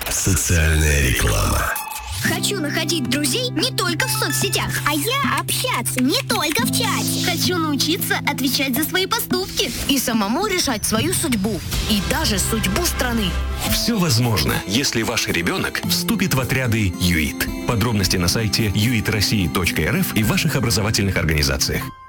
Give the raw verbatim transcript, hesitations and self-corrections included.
Социальная реклама. Хочу находить друзей не только в соцсетях, а я общаться не только в чате. Хочу научиться отвечать за свои поступки и самому решать свою судьбу, и даже судьбу страны. Все возможно, если ваш ребенок вступит в отряды ЮИТ. Подробности на сайте ю ай ти россия точка эр эф и в ваших образовательных организациях.